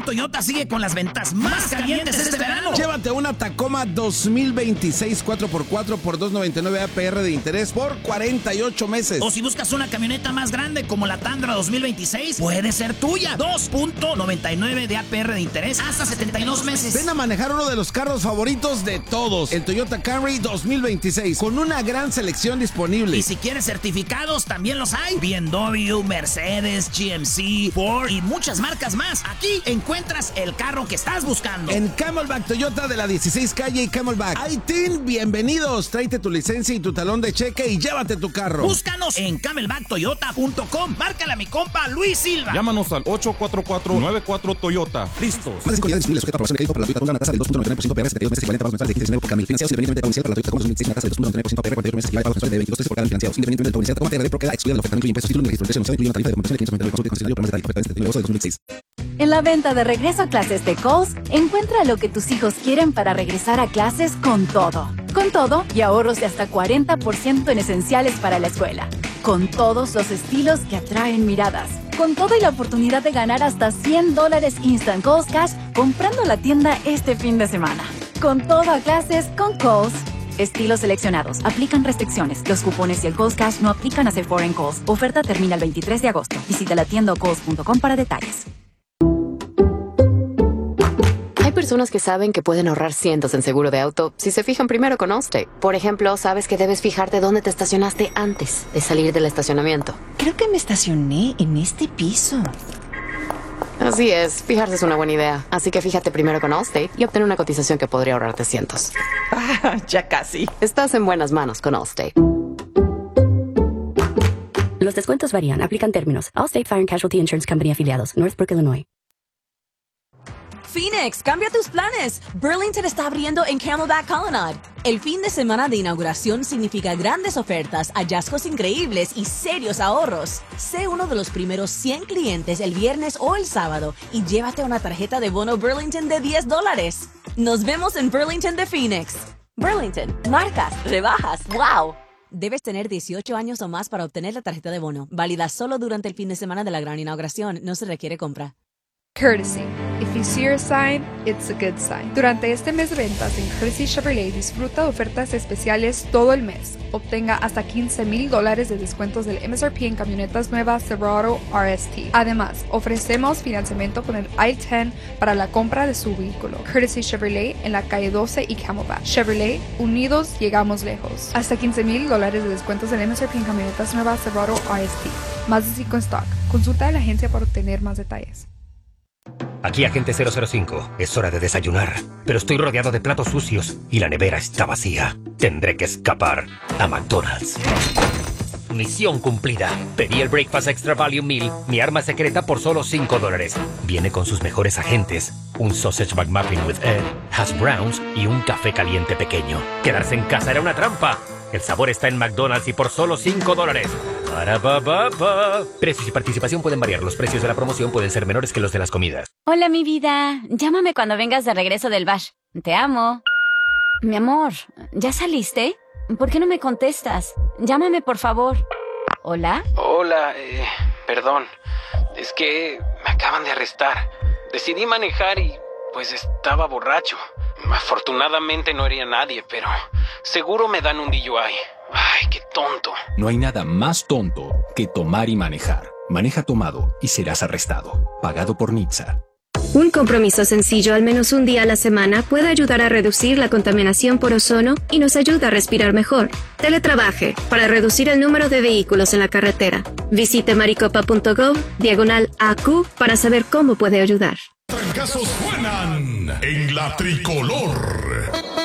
Toyota sigue con las ventas más calientes este verano. Llévate una Tacoma 2026 4x4 por $299 APR de interés por 48 meses. O si buscas una camioneta más grande como la Tundra 2026, puede ser tuya. 2.99 de APR de interés hasta 72 meses. Ven a manejar uno de los carros favoritos de todos, el Toyota Camry 2026, con una gran selección disponible. Y si quieres certificados, también los hay. BMW, Mercedes, GMC, Ford y muchas marcas más. Aquí encuentras el carro que estás buscando. En Camelback Toyota de la 16 calle y Camelback. ¡Aitín! Bienvenidos. Tráete tu licencia y tu talón de cheque y llévate tu carro. Búscanos en camelbacktoyota.com. Márcale a mi compa Luis Silva. Llámanos al 844-94 Toyota. Listos. Más de 5 unidades disponibles sujeta a aprobación de crédito para la Toyota Tundra, una tasa del 2.99% APR, 72 meses y 40 pagos mensuales de 15 por Camil. Financiados independientemente de la publicidad para la Toyota Tacoma 2026, una tasa del 2.99% APR, 48 meses y pagos mensuales de 22 pesos por cada financiados. Independientemente de la publicidad, Tacoma TRD propiedad excluida de la oferta, no incluye impuestos, título ni registro de emisión, incluye una tarifa de compensación de 599 consulta y consideración de tarifa oferta de negocio de 2026. En la venta de regreso a clases de Kohl's, encuentra lo que tus hijos quieren para regresar a clases con todo. Con todo y ahorros de hasta 40% en esenciales para la escuela. Con todos los estilos que atraen miradas. Con todo y la oportunidad de ganar hasta $100 Instant Kohl's Cash comprando la tienda este fin de semana. Con todo a clases con Kohl's. Estilos seleccionados. Aplican restricciones. Los cupones y el Kohl's Cash no aplican a Sephora en Kohl's. Oferta termina el 23 de agosto. Visita la tienda o kohls.com para detalles. Hay personas que saben que pueden ahorrar cientos en seguro de auto si se fijan primero con Allstate. Por ejemplo, sabes que debes fijarte dónde te estacionaste antes de salir del estacionamiento. Creo que me estacioné en este piso. Así es, fijarse es una buena idea. Así que fíjate primero con Allstate y obtén una cotización que podría ahorrarte cientos. Ya casi. Estás en buenas manos con Allstate. Los descuentos varían. Aplican términos. Allstate Fire and Casualty Insurance Company afiliados. Northbrook, Illinois. Phoenix, cambia tus planes. Burlington está abriendo en Camelback Colonnade. El fin de semana de inauguración significa grandes ofertas, hallazgos increíbles y serios ahorros. Sé uno de los primeros 100 clientes el viernes o el sábado y llévate una tarjeta de bono Burlington de $10. Nos vemos en Burlington de Phoenix. Burlington, marcas, rebajas, wow. Debes tener 18 años o más para obtener la tarjeta de bono. Válida solo durante el fin de semana de la gran inauguración. No se requiere compra. Courtesy. If you see a sign, it's a good sign. Durante este mes de ventas en Courtesy Chevrolet disfruta de ofertas especiales todo el mes. Obtenga hasta $15,000 de descuentos del MSRP en camionetas nuevas Silverado RST. Además, ofrecemos financiamiento con el I-10 para la compra de su vehículo. Courtesy Chevrolet en la calle 12 y Camelback. Chevrolet, unidos llegamos lejos. Hasta $15,000 de descuentos del MSRP en camionetas nuevas Silverado RST. Más de 5 en stock. Consulta a la agencia para obtener más detalles. Aquí Agente 005. Es hora de desayunar, pero estoy rodeado de platos sucios y la nevera está vacía. Tendré que escapar a McDonald's. Misión cumplida. Pedí el Breakfast Extra Value Meal, mi arma secreta por solo $5. Viene con sus mejores agentes, un Sausage McMuffin with egg, hash browns y un café caliente pequeño. Quedarse en casa era una trampa. El sabor está en McDonald's y por solo $5. Precios y participación pueden variar. Los precios de la promoción pueden ser menores que los de las comidas. Hola, mi vida. Llámame cuando vengas de regreso del bash. Te amo. Mi amor, ¿ya saliste? ¿Por qué no me contestas? Llámame, por favor. ¿Hola? Hola, perdón. Es que me acaban de arrestar. Decidí manejar y pues estaba borracho. Afortunadamente no herí a nadie, pero seguro me dan un DUI. Ay, qué tonto. No hay nada más tonto que tomar y manejar. Maneja tomado y serás arrestado. Pagado por NHTSA. Un compromiso sencillo al menos un día a la semana puede ayudar a reducir la contaminación por ozono y nos ayuda a respirar mejor. Teletrabaje para reducir el número de vehículos en la carretera. Visite maricopa.gov/AQ para saber cómo puede ayudar. Trancazos suenan en la tricolor.